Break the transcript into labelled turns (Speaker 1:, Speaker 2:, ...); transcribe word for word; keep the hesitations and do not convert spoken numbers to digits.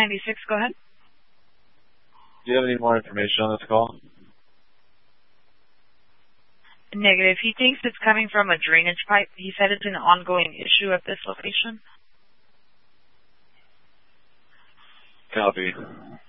Speaker 1: ninety-six, go ahead.
Speaker 2: Do you have any more information on this call?
Speaker 1: Negative. He thinks it's coming from a drainage pipe. He said it's an ongoing issue at this location.
Speaker 2: Copy.